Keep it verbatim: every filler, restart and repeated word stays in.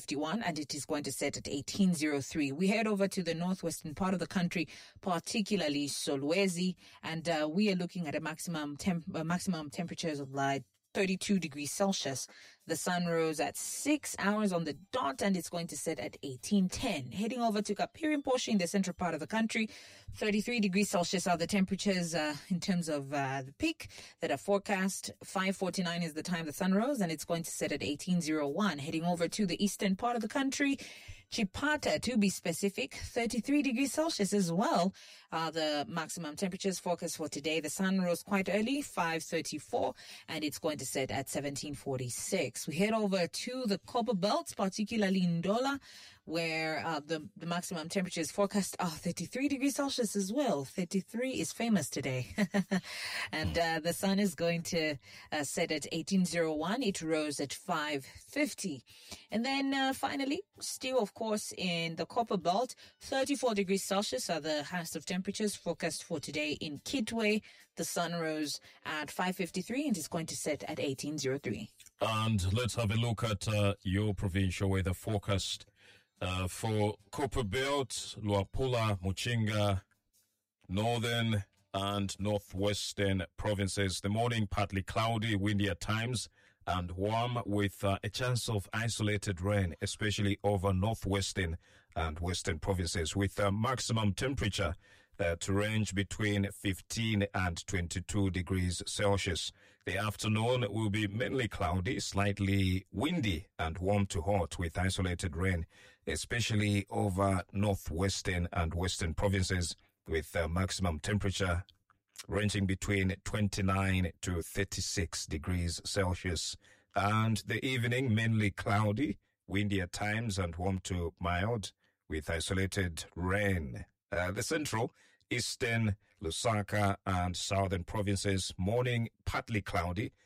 fifty-one, and it is going to set at eighteen oh three. We head over to the northwestern part of the country, particularly Solwezi, and uh, we are looking at a maximum temp- uh, maximum temperatures of like thirty-two degrees Celsius. The sun rose at six hours on the dot, and it's going to set at eighteen ten. Heading over to Kapirimposhi in the central part of the country, thirty-three degrees Celsius are the temperatures uh, in terms of uh, the peak that are forecast. five forty-nine is the time the sun rose, and it's going to set at eighteen oh one. Heading over to the eastern part of the country, Chipata, to be specific, thirty-three degrees Celsius as well. Uh, the maximum temperatures forecast for today. The sun rose quite early, five thirty-four, and it's going to set at seventeen forty-six. We head over to the Copper Belt, particularly in Ndola, where uh, the, the maximum temperatures forecast are thirty-three degrees Celsius as well. thirty-three is famous today. And uh, the sun is going to uh, set at eighteen oh one. It rose at five fifty. And then uh, finally, still, of course, in the Copper Belt, thirty-four degrees Celsius are the highest of temperatures forecast for today in Kitwe. The sun rose at five fifty-three and is going to set at eighteen oh three. And let's have a look at uh, your provincial weather forecast uh, for Copper Belt, Luapula, Muchinga, northern and northwestern provinces. The morning partly cloudy, windy at times, and warm with uh, a chance of isolated rain, especially over northwestern and western provinces, with a maximum temperature Uh, to range between fifteen and twenty-two degrees Celsius. The afternoon will be mainly cloudy, slightly windy and warm to hot with isolated rain, especially over northwestern and western provinces, with a maximum temperature ranging between twenty-nine to thirty-six degrees Celsius. And the evening mainly cloudy, windy at times and warm to mild with isolated rain. Uh, the central, eastern, Lusaka and southern provinces, morning partly cloudy,